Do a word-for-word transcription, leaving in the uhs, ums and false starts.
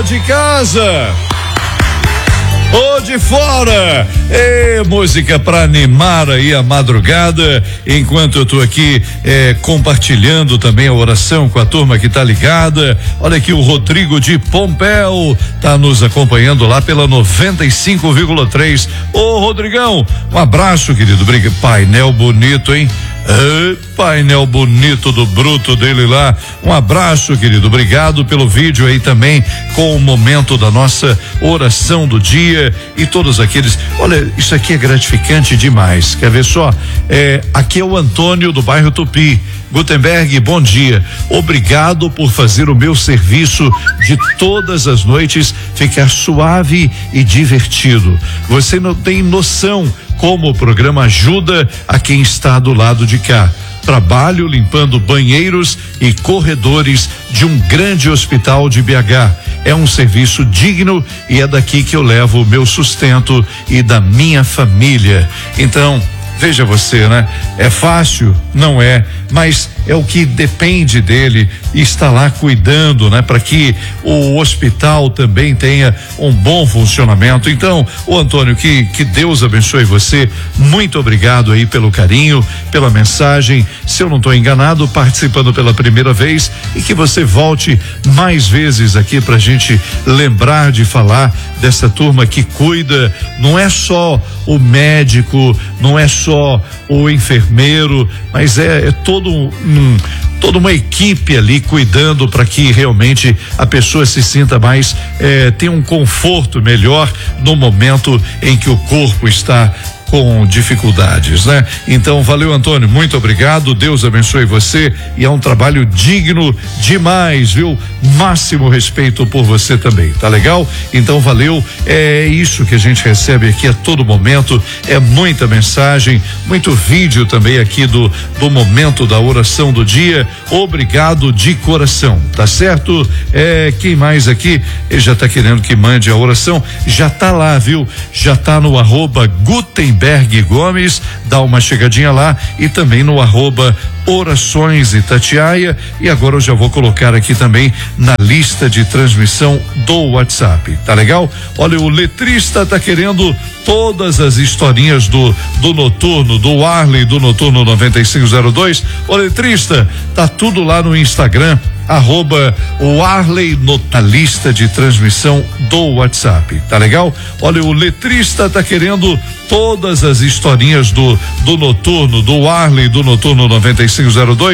de casa ou de fora. É música para animar aí a madrugada, enquanto eu tô aqui é, compartilhando também a oração com a turma que tá ligada. Olha aqui, o Rodrigo de Pompéu tá nos acompanhando lá pela noventa e cinco vírgula três. Ô Rodrigão, um abraço, querido. Briga, painel bonito, hein? É, painel bonito do bruto dele lá. Um abraço, querido. Obrigado pelo vídeo aí também, com o momento da nossa oração do dia e todos aqueles. Olha, isso aqui é gratificante demais. Quer ver só? É, aqui é o Antônio do bairro Tupi. Gutenberg, bom dia. Obrigado por fazer o meu serviço de todas as noites ficar suave e divertido. Você não tem noção como o programa ajuda a quem está do lado de cá. Trabalho limpando banheiros e corredores de um grande hospital de B H. É um serviço digno e é daqui que eu levo o meu sustento e da minha família. Então, veja você, né? É fácil? Não é, mas é o que depende dele e está lá cuidando, né? Para que o hospital também tenha um bom funcionamento. Então, o Antônio, que, que Deus abençoe você. Muito obrigado aí pelo carinho, pela mensagem. Se eu não estou enganado, participando pela primeira vez, e que você volte mais vezes aqui pra gente lembrar de falar dessa turma que cuida. Não é só o médico, não é só o enfermeiro, mas é, é todo um, toda uma equipe ali cuidando para que realmente a pessoa se sinta mais, eh, tenha um conforto melhor no momento em que o corpo está com dificuldades, né? Então, valeu, Antônio, muito obrigado, Deus abençoe você, e é um trabalho digno demais, viu? Máximo respeito por você também, tá legal? Então, valeu, é isso que a gente recebe aqui a todo momento, é muita mensagem, muito vídeo também aqui do, do momento da oração do dia. Obrigado de coração, tá certo? É, quem mais aqui? Ele já tá querendo que mande a oração, já tá lá, viu? Já tá no arroba Gutenberg Gomes, dá uma chegadinha lá, e também no arroba Orações Itatiaia. E agora eu já vou colocar aqui também na lista de transmissão do WhatsApp, tá legal? Olha, o letrista tá querendo todas as historinhas do do noturno, do Arley, do noturno noventa e cinco zero dois. O letrista, tá tudo lá no Instagram, arroba o Arley, no, na lista de transmissão do WhatsApp, tá legal? Olha, o letrista tá querendo todas as historinhas do do noturno, do Arley, do noturno noventa e cinco zero dois.